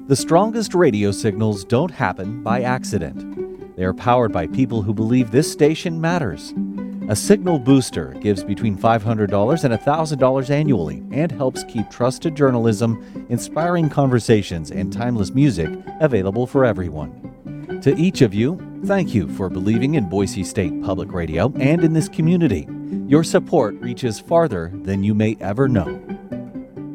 The strongest radio signals don't happen by accident. They are powered by people who believe this station matters. A signal booster gives between $500 and $1,000 annually and helps keep trusted journalism, inspiring conversations, and timeless music available for everyone. To each of you, thank you for believing in Boise State Public Radio and in this community. Your support reaches farther than you may ever know.